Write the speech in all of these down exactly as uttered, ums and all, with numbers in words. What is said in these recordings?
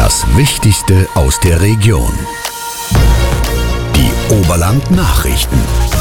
Das Wichtigste aus der Region. Die Oberland-Nachrichten.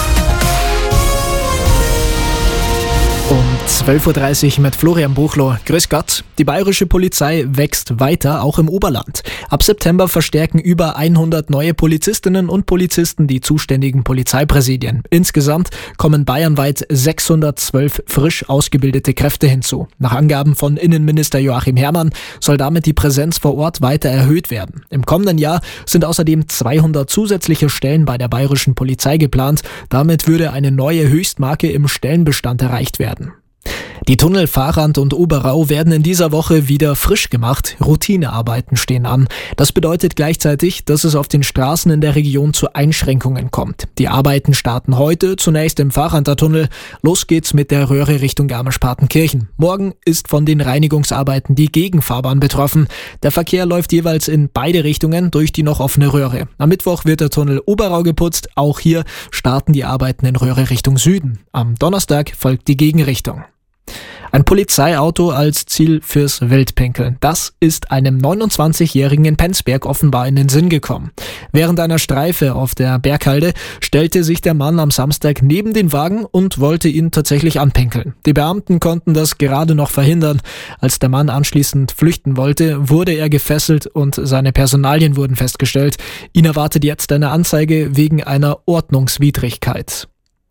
Um zwölf Uhr dreißig mit Florian Buchloh. Grüß Gott. Die bayerische Polizei wächst weiter, auch im Oberland. Ab September verstärken über hundert neue Polizistinnen und Polizisten die zuständigen Polizeipräsidien. Insgesamt kommen bayernweit sechshundertzwölf frisch ausgebildete Kräfte hinzu. Nach Angaben von Innenminister Joachim Herrmann soll damit die Präsenz vor Ort weiter erhöht werden. Im kommenden Jahr sind außerdem zweihundert zusätzliche Stellen bei der bayerischen Polizei geplant. Damit würde eine neue Höchstmarke im Stellenbestand erreicht werden. Die Tunnel Fahrrand und Oberau werden in dieser Woche wieder frisch gemacht. Routinearbeiten stehen an. Das bedeutet gleichzeitig, dass es auf den Straßen in der Region zu Einschränkungen kommt. Die Arbeiten starten heute, zunächst im Fahrrander Tunnel. Los geht's mit der Röhre Richtung Garmisch-Partenkirchen. Morgen ist von den Reinigungsarbeiten die Gegenfahrbahn betroffen. Der Verkehr läuft jeweils in beide Richtungen durch die noch offene Röhre. Am Mittwoch wird der Tunnel Oberau geputzt. Auch hier starten die Arbeiten in Röhre Richtung Süden. Am Donnerstag folgt die Gegenrichtung. Ein Polizeiauto als Ziel fürs Wildpinkeln. Das ist einem neunundzwanzigjährigen in Penzberg offenbar in den Sinn gekommen. Während einer Streife auf der Berghalde stellte sich der Mann am Samstag neben den Wagen und wollte ihn tatsächlich anpinkeln. Die Beamten konnten das gerade noch verhindern. Als der Mann anschließend flüchten wollte, wurde er gefesselt und seine Personalien wurden festgestellt. Ihn erwartet jetzt eine Anzeige wegen einer Ordnungswidrigkeit.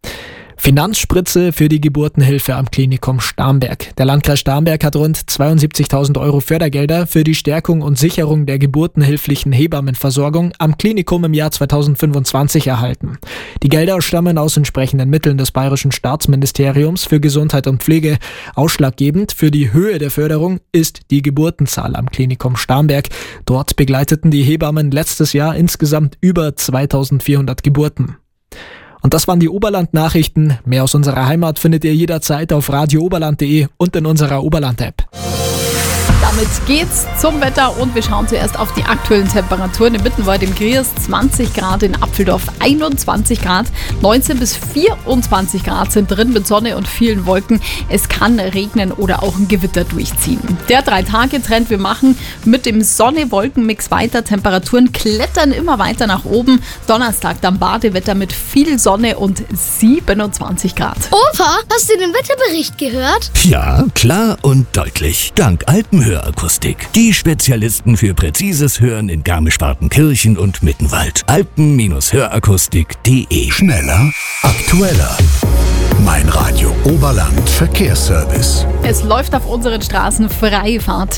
Finanzspritze für die Geburtenhilfe am Klinikum Starnberg. Der Landkreis Starnberg hat rund zweiundsiebzigtausend Euro Fördergelder für die Stärkung und Sicherung der geburtenhilflichen Hebammenversorgung am Klinikum im Jahr zweitausendfünfundzwanzig erhalten. Die Gelder stammen aus entsprechenden Mitteln des Bayerischen Staatsministeriums für Gesundheit und Pflege. Ausschlaggebend für die Höhe der Förderung ist die Geburtenzahl am Klinikum Starnberg. Dort begleiteten die Hebammen letztes Jahr insgesamt über zweitausendvierhundert Geburten. Und das waren die Oberland-Nachrichten. Mehr aus unserer Heimat findet ihr jederzeit auf radio oberland punkt de und in unserer Oberland-App. Damit geht's zum Wetter und wir schauen zuerst auf die aktuellen Temperaturen. In Mittenwald im Griers zwanzig Grad, in Apfeldorf einundzwanzig Grad, neunzehn bis vierundzwanzig Grad sind drin mit Sonne und vielen Wolken. Es kann regnen oder auch ein Gewitter durchziehen. Der Drei-Tage-Trend, wir machen mit dem Sonne-Wolken-Mix weiter. Temperaturen klettern immer weiter nach oben. Donnerstag dann Badewetter mit viel Sonne und siebenundzwanzig Grad. Opa, hast du den Wetterbericht gehört? Ja, klar und deutlich. Dank Alpenhörakustik. Die Spezialisten für präzises Hören in Garmisch-Partenkirchen und Mittenwald. alpen Hörakustik punkt de. Schneller, aktueller. Mein Radio Oberland Verkehrsservice. Es läuft auf unseren Straßen freie Fahrt.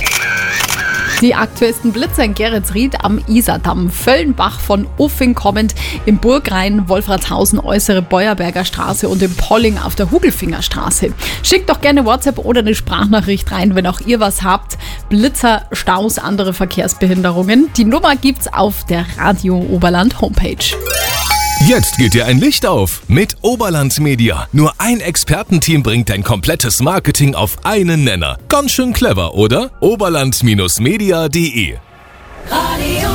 Die aktuellsten Blitzer in Geretsried am Isardamm, Völlenbach von Uffing kommend, im Burgrhein, Wolfratshausen, Äußere Beuerberger Straße und im Polling auf der Hugelfingerstraße. Schickt doch gerne WhatsApp oder eine Sprachnachricht rein, wenn auch ihr was habt. Blitzer, Staus, andere Verkehrsbehinderungen. Die Nummer gibt's auf der Radio Oberland Homepage. Jetzt geht dir ein Licht auf mit Oberland Media. Nur ein Expertenteam bringt dein komplettes Marketing auf einen Nenner. Ganz schön clever, oder? oberland Media punkt de. Radio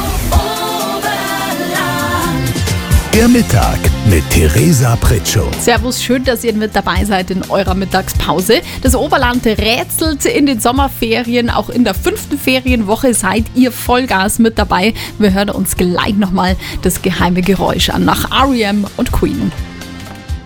Oberland. Der Mittag mit Theresa Pritschow. Servus, schön, dass ihr mit dabei seid in eurer Mittagspause. Das Oberland rätselt in den Sommerferien. Auch in der fünften Ferienwoche seid ihr Vollgas mit dabei. Wir hören uns gleich nochmal das geheime Geräusch an nach R E M und Queen.